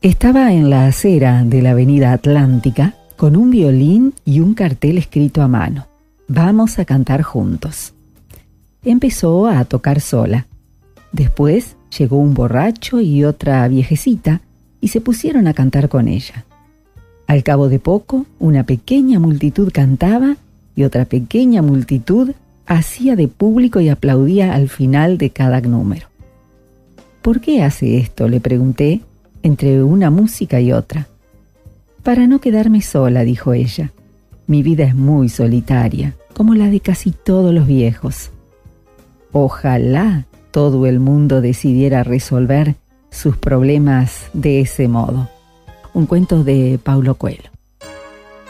Estaba en la acera de la avenida Atlántica con un violín y un cartel escrito a mano. Vamos a cantar juntos. Empezó a tocar sola. Después llegó un borracho y otra viejecita y se pusieron a cantar con ella. Al cabo de poco, una pequeña multitud cantaba y otra pequeña multitud hacía de público y aplaudía al final de cada número. ¿Por qué hace esto?, le pregunté, entre una música y otra. Para no quedarme sola, dijo ella. Mi vida es muy solitaria, como la de casi todos los viejos. Ojalá todo el mundo decidiera resolver sus problemas de ese modo. Un cuento de Paulo Coelho.